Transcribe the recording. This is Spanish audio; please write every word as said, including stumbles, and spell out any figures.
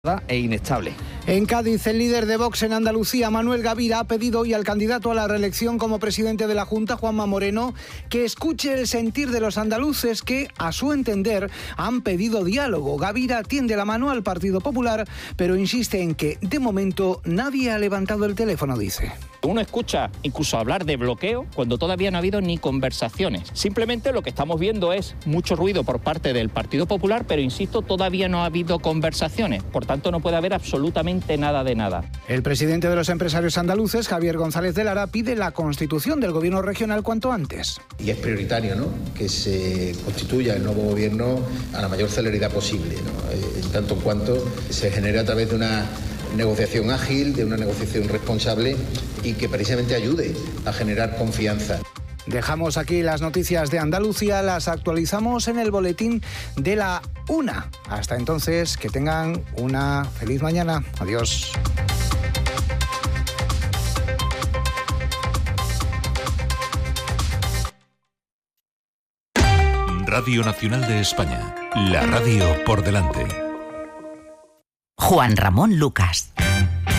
e inestable. En Cádiz, el líder de Vox en Andalucía, Manuel Gavira, ha pedido hoy al candidato a la reelección como presidente de la Junta, Juanma Moreno, que escuche el sentir de los andaluces que, a su entender, han pedido diálogo. Gavira tiende la mano al Partido Popular, pero insiste en que, de momento, nadie ha levantado el teléfono, dice. Uno escucha incluso hablar de bloqueo cuando todavía no ha habido ni conversaciones. Simplemente lo que estamos viendo es mucho ruido por parte del Partido Popular, pero insisto, todavía no ha habido conversaciones. Por tanto, no puede haber absolutamente nada de nada. El presidente de los empresarios andaluces, Javier González de Lara, pide la constitución del gobierno regional cuanto antes. Y es prioritario, ¿no?, que se constituya el nuevo gobierno a la mayor celeridad posible, ¿no?, en tanto en cuanto se genere a través de una negociación ágil, de una negociación responsable y que precisamente ayude a generar confianza. Dejamos aquí las noticias de Andalucía, las actualizamos en el boletín de la una. Hasta entonces, que tengan una feliz mañana. Adiós. Radio Nacional de España, la radio por delante. Juan Ramón Lucas.